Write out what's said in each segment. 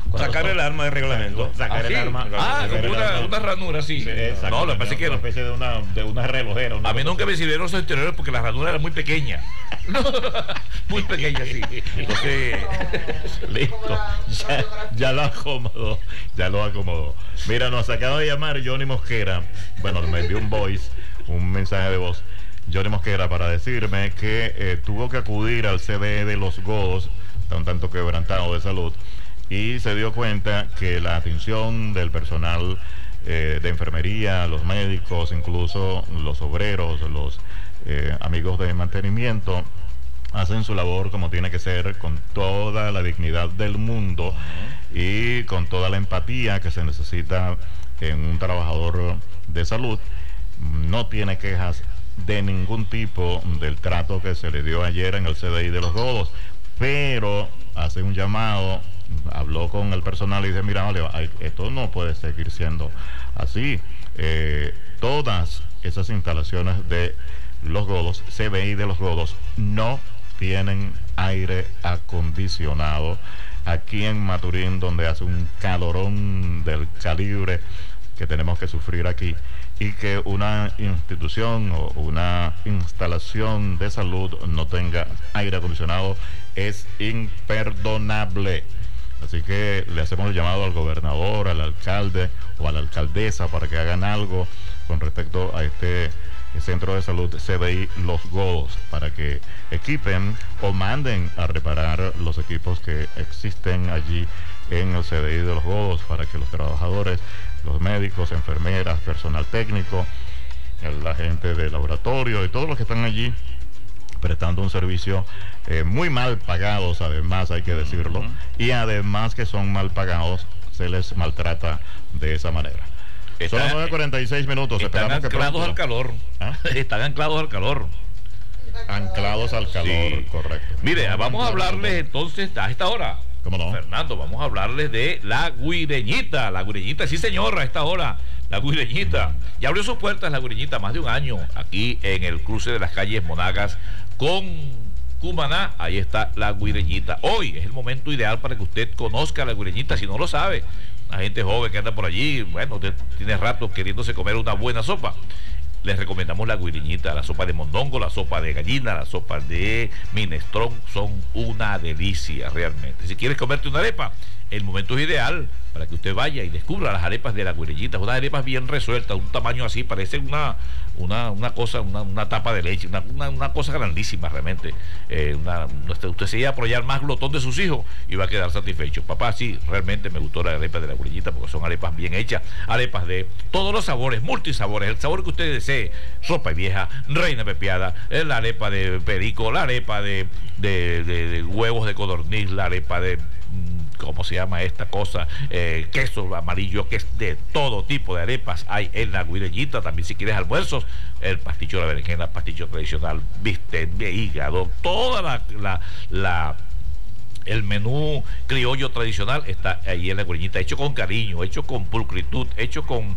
Sacar el arma de reglamento. Sacar el arma. Como una ranura, sí. No, lo que pasa es que una especie de una relojera. A mí nunca me sirvieron los exteriores porque la ranura era muy pequeña. Muy pequeña, sí. Entonces, listo. Ya lo acomodó. Ya lo acomodó. Mira, nos acaba de llamar Johnny Mosquera. Bueno, me envió un mensaje de voz. Johnny Mosquera para decirme que tuvo que acudir al CDE de Los Godos, un tanto quebrantado de salud, y se dio cuenta que la atención del personal de enfermería, los médicos, incluso los obreros, los amigos de mantenimiento, hacen su labor como tiene que ser, con toda la dignidad del mundo y con toda la empatía que se necesita en un trabajador de salud. No tiene quejas de ningún tipo del trato que se le dio ayer en el CDI de Los Godos, pero hace un llamado, habló con el personal y dice, mira, vale, esto no puede seguir siendo así. Todas esas instalaciones de Los Godos, CDI de Los Godos, no tienen aire acondicionado. Aquí en Maturín, donde hace un calorón del calibre que tenemos que sufrir aquí, y que una institución o una instalación de salud no tenga aire acondicionado es imperdonable. Así que le hacemos el llamado al gobernador, al alcalde o a la alcaldesa para que hagan algo con respecto a este centro de salud CDI Los Godos, para que equipen o manden a reparar los equipos que existen allí en el CDI de Los Godos, para que los trabajadores, los médicos, enfermeras, personal técnico, la gente de laboratorio y todos los que están allí prestando un servicio muy mal pagados, además hay que decirlo, y además que son mal pagados, se les maltrata de esa manera. Son las 9:46 minutos. Están anclados al calor. Están anclados al calor. Anclados al calor, sí. Correcto. Mire, vamos a hablarles entonces a esta hora. ¿Cómo no? Fernando, vamos a hablarles de la Guireñita. La Guireñita, sí señor, a esta hora. La Guireñita. Ya abrió sus puertas la Guireñita más de un año, aquí en el cruce de las calles Monagas con Cumaná. Ahí está la Guireñita. Hoy es el momento ideal para que usted conozca la Guireñita, si no lo sabe. La gente joven que anda por allí, bueno, usted tiene rato queriéndose comer una buena sopa. Les recomendamos la Guireñita, la sopa de mondongo, la sopa de gallina, la sopa de minestrón, son una delicia realmente. Si quieres comerte una arepa, el momento es ideal para que usted vaya y descubra las arepas de la Guireñita, unas arepas bien resueltas, un tamaño así, parece una cosa, una tapa de leche, una cosa grandísima realmente. Usted se iba a apoyar más glotón de sus hijos y va a quedar satisfecho. Papá, sí, realmente me gustó la arepa de la Guireñita porque son arepas bien hechas, arepas de todos los sabores, multisabores, el sabor que usted desee, sopa vieja, reina pepiada, la arepa de perico, la arepa de huevos de codorniz, la arepa de ¿cómo se llama esta cosa? Queso amarillo, que es de todo tipo de arepas hay en la Guireñita. También si quieres almuerzos, el pastillo de la berenjena, pastillo tradicional, bistec de hígado, toda el menú criollo tradicional está ahí en la Guireñita, hecho con cariño, hecho con pulcritud, hecho con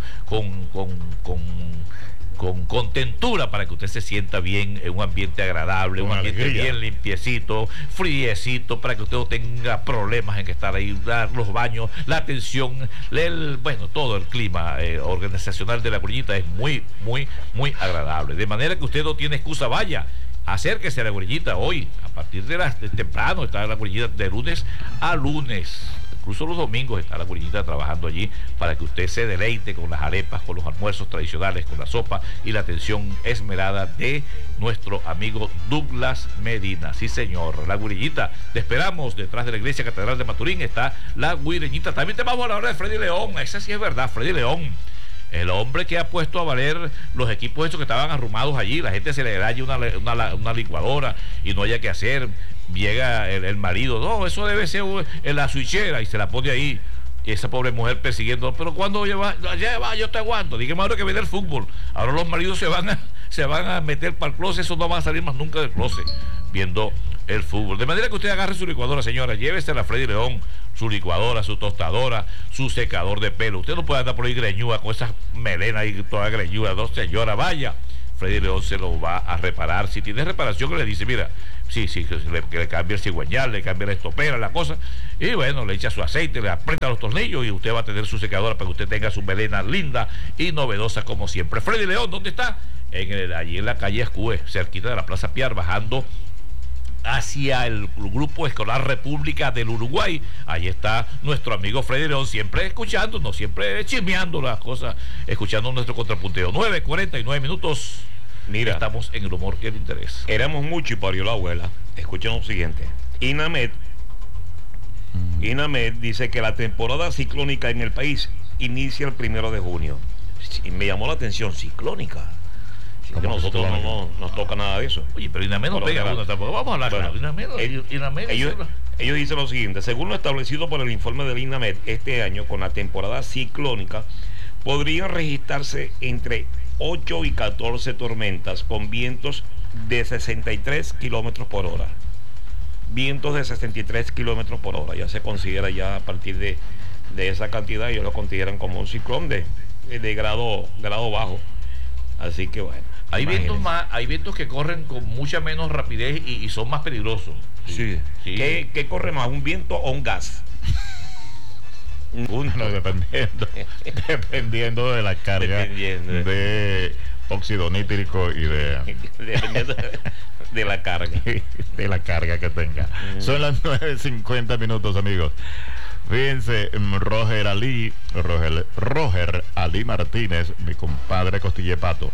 contentura, para que usted se sienta bien en un ambiente agradable, un ambiente bien limpiecito, friecito, para que usted no tenga problemas en que estar ahí, los baños, la atención, todo el clima organizacional de la Guireñita es muy, muy, muy agradable. De manera que usted no tiene excusa, vaya, acérquese a la Guireñita hoy, a partir de temprano está la Guireñita de lunes a lunes. Incluso los domingos está la Guireñita trabajando allí para que usted se deleite con las arepas, con los almuerzos tradicionales, con la sopa y la atención esmerada de nuestro amigo Douglas Medina. Sí, señor, la Guireñita. Te esperamos detrás de la Iglesia Catedral de Maturín. Está la Guireñita. También te vamos a hablar de Freddy León. Esa sí es verdad, Freddy León. El hombre que ha puesto a valer los equipos estos que estaban arrumados allí. La gente se le da allí una licuadora y no haya que hacer. Llega el marido, no, eso debe ser en la switchera, y se la pone ahí. Y esa pobre mujer persiguiendo, pero cuando lleva, yo te aguanto. Dígame ahora que viene el fútbol. Ahora los maridos se van a meter para el closet, eso no va a salir más nunca del closet, viendo el fútbol. De manera que usted agarre su licuadora, señora, llévese a la Freddy León, su licuadora, su tostadora, su secador de pelo. Usted no puede andar por ahí greñuda con esas melenas ahí toda greñuda, no, señora, vaya. Freddy León se lo va a reparar. Si tiene reparación, le dice, mira, sí, que le cambie el cigüeñal, le cambie la estopera, la cosa, Y bueno, le echa su aceite, le aprieta los tornillos y usted va a tener su secadora para que usted tenga su melena linda y novedosa como siempre. Freddy León, ¿dónde está? Allí en la calle Escue, cerquita de la Plaza Piar, bajando hacia el Grupo Escolar República del Uruguay. Ahí está nuestro amigo Freddy León, siempre escuchándonos, siempre chismeando las cosas, escuchando nuestro contrapunteo. 9:49 minutos. Mira, estamos en el humor y el interés. Éramos mucho y parió la abuela. Escuchen lo siguiente. Inamed dice que la temporada ciclónica en el país inicia el 1 de junio. Y me llamó la atención, ciclónica. Si que nosotros no nos toca nada de eso. Oye, pero Inamed no pega una tampoco. Vamos a hablar claro. Ellos dicen lo siguiente: según lo establecido por el informe del INAMED, este año con la temporada ciclónica podrían registrarse entre 8 y 14 tormentas con vientos de 63 kilómetros por hora. Vientos de 63 kilómetros por hora. Ya se considera ya a partir de esa cantidad, ellos lo consideran como un ciclón de grado bajo. Así que bueno. Hay vientos que corren con mucha menos rapidez y son más peligrosos. Sí. ¿Qué corre más, un viento o un gas? Bueno, dependiendo de la carga de óxido nítrico y dependiendo de la carga. De la carga que tenga. Son las 9:50 minutos, amigos. Fíjense, Roger Ali Martínez, mi compadre Costillepato,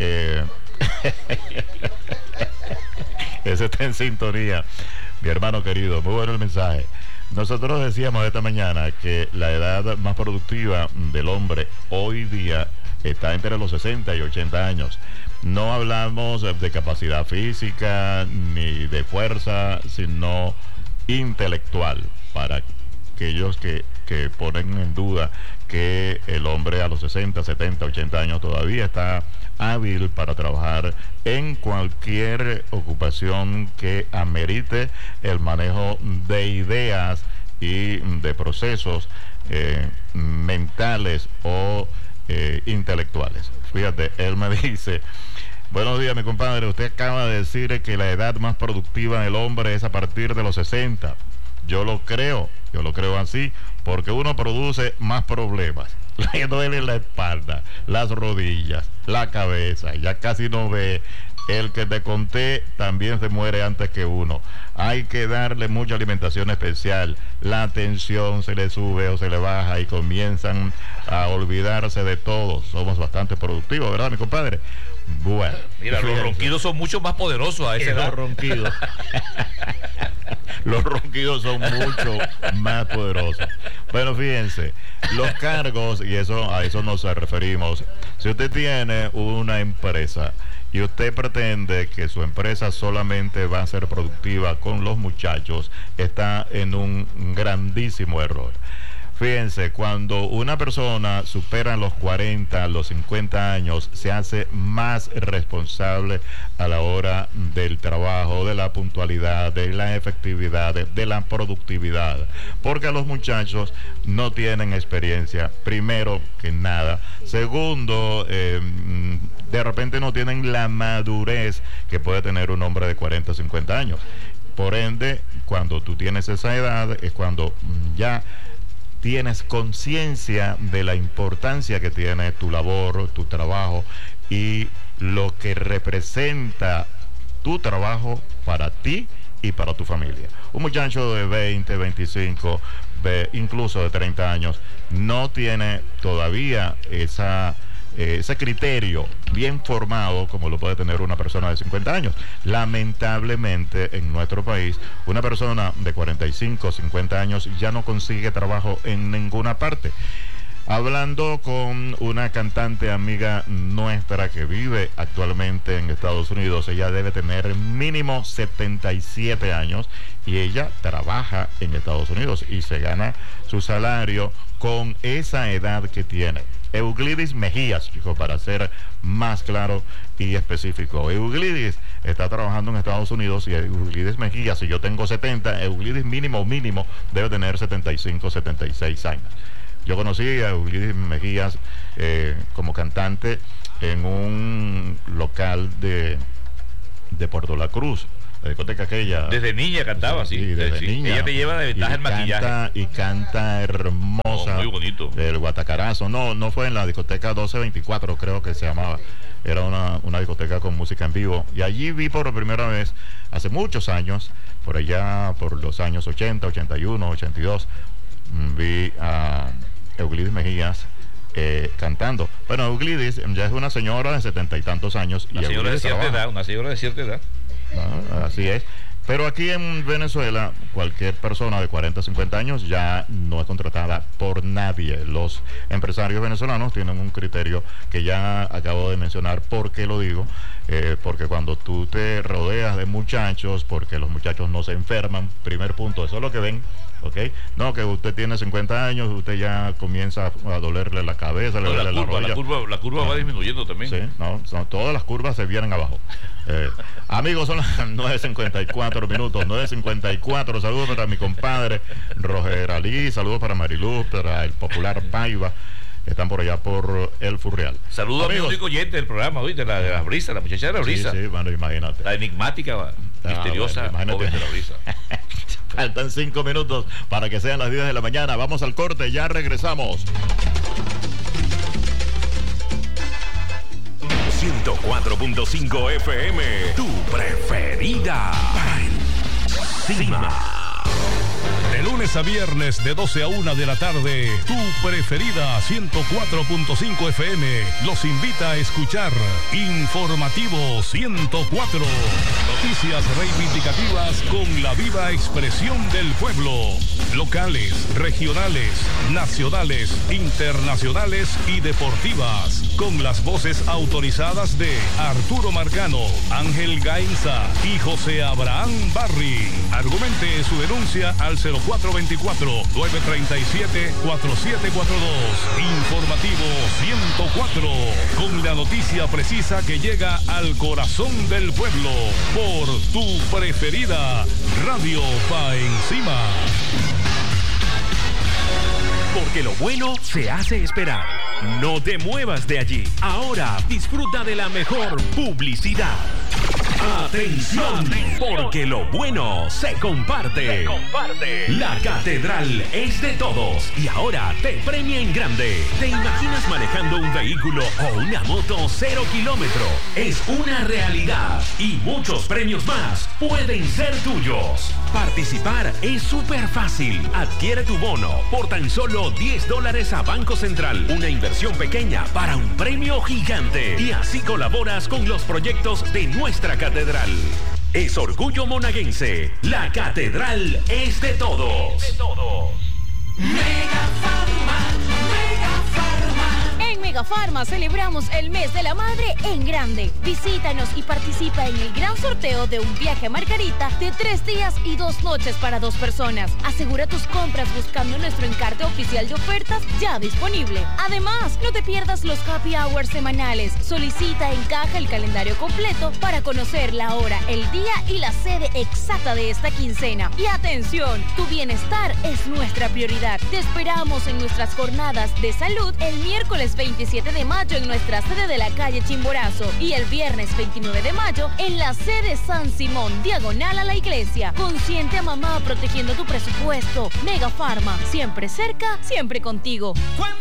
ese está en sintonía, mi hermano querido. Muy bueno el mensaje. Nosotros decíamos esta mañana que la edad más productiva del hombre hoy día está entre los 60 y 80 años. No hablamos de capacidad física ni de fuerza, sino intelectual, para aquellos que ponen en duda que el hombre a los 60, 70, 80 años todavía está hábil para trabajar en cualquier ocupación que amerite el manejo de ideas y de procesos mentales o intelectuales. Fíjate, él me dice: buenos días, mi compadre, usted acaba de decir que la edad más productiva del hombre es a partir de los 60. Yo lo creo así, porque uno produce más problemas. Le duele la espalda, las rodillas, la cabeza, ya casi no ve. El que te conté también se muere antes que uno. Hay que darle mucha alimentación especial. La tensión se le sube o se le baja y comienzan a olvidarse de todo. Somos bastante productivos, ¿verdad, mi compadre? Bueno, mira, los ronquidos son mucho más poderosos a esa edad. Los ronquidos. Los ronquidos son mucho más poderosos. Bueno, fíjense, los cargos, y a eso nos referimos. Si usted tiene una empresa y usted pretende que su empresa solamente va a ser productiva con los muchachos, está en un grandísimo error. Fíjense, cuando una persona supera los 40, los 50 años, se hace más responsable a la hora del trabajo, de la puntualidad, de la efectividad, de la productividad, porque los muchachos no tienen experiencia, primero que nada. Segundo, de repente no tienen la madurez que puede tener un hombre de 40 o 50 años. Por ende, cuando tú tienes esa edad, es cuando ya tienes conciencia de la importancia que tiene tu labor, tu trabajo y lo que representa tu trabajo para ti y para tu familia. Un muchacho de 20, 25, incluso de 30 años, no tiene todavía ese criterio bien formado como lo puede tener una persona de 50 años. Lamentablemente en nuestro país una persona de 45, 50 años ya no consigue trabajo en ninguna parte. Hablando con una cantante amiga nuestra que vive actualmente en Estados Unidos, ella debe tener mínimo 77 años y ella trabaja en Estados Unidos y se gana su salario con esa edad que tiene. Euclides Mejías, chicos, para ser más claro y específico. Euclides está trabajando en Estados Unidos y Euclides Mejías, si yo tengo 70, Euclides mínimo debe tener 75, 76 años. Yo conocí a Euclides Mejías como cantante en un local de Puerto La Cruz, la discoteca aquella. Desde niña cantaba, sí. Desde niña. Ella te lleva de ventaja el maquillaje. Y canta hermosa. Muy bonito. El Guatacarazo. No fue en la discoteca 1224, creo que se llamaba. Era una discoteca con música en vivo. Y allí vi por primera vez, hace muchos años, por allá, por los años 80, 81, 82, vi a Euclides Mejías cantando. Bueno, Euclides ya es una señora de 70 y tantos años. Una señora de cierta edad. Así es. Pero aquí en Venezuela, cualquier persona de 40 50 años ya no es contratada por nadie. Los empresarios venezolanos tienen un criterio que ya acabo de mencionar. ¿Por qué lo digo? Porque cuando tú te rodeas de muchachos, porque los muchachos no se enferman, primer punto, eso es lo que ven. ¿Ok? No, que usted tiene 50 años, usted ya comienza a dolerle la cabeza, le duele la rodilla. La curva va disminuyendo también. Sí, todas las curvas se vienen abajo. Amigos, son las 9:54 minutos, 9:54. Saludos para mi compadre Roger Ali, saludos para Mariluz, para el popular Paiva. Están por allá por el Furreal. Saludos a mi único oyente del programa, ¿oíste? La de la brisa, la muchacha de la brisa. Sí, bueno, imagínate. La enigmática, misteriosa, bueno, joven de la brisa. Faltan 5 minutos para que sean las 10 de la mañana. Vamos al corte, ya regresamos. 104.5 FM, tu preferida. Encima. De lunes a viernes de 12 a 1 de la tarde, tu preferida 104.5 FM los invita a escuchar Informativo 104. Noticias reivindicativas con la viva expresión del pueblo. Locales, regionales, nacionales, internacionales y deportivas. Con las voces autorizadas de Arturo Marcano, Ángel Gainza y José Abraham Barry. Argumente su denuncia al 0424-937-4742. Informativo 104. Con la noticia precisa que llega al corazón del pueblo. Por tu preferida Radio Pa' Encima. Porque lo bueno se hace esperar. No te muevas de allí. Ahora disfruta de la mejor publicidad. ¡Atención! Porque lo bueno se comparte. La catedral es de todos y ahora te premia en grande. ¿Te imaginas manejando un vehículo o una moto 0 kilómetro? Es una realidad y muchos premios más pueden ser tuyos. Participar es súper fácil. Adquiere tu bono por tan solo $10 a Banco Central. Una inversión pequeña para un premio gigante. Y así colaboras con los proyectos de nuestra catedral. Es orgullo monaguense. La catedral es de todos. Mega Pharma. En Mega Pharma celebramos el mes de la madre en grande. Visítanos y participa en el gran sorteo de un viaje a Margarita de 3 días y 2 noches para 2 personas. Asegura tus compras buscando nuestro encarte oficial de ofertas ya disponible. Además, no te pierdas los happy hours semanales. Solicita en caja el calendario completo para conocer la hora, el día y la sede exacta de esta quincena. Y atención, tu bienestar es nuestra prioridad. Te esperamos en nuestras jornadas de salud el miércoles 27 de mayo en nuestra sede de la calle Chimborazo y el viernes 29 de mayo en la sede San Simón, diagonal a la iglesia. Consciente a mamá protegiendo tu presupuesto. Mega Pharma, siempre cerca, siempre contigo.